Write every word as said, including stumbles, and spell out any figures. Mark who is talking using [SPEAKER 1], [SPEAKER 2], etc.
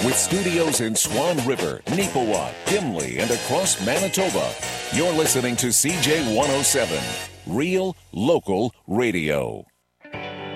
[SPEAKER 1] With studios in Swan River, Neepawa, Gimli, and across Manitoba, you're listening to C J one oh seven, Real Local Radio.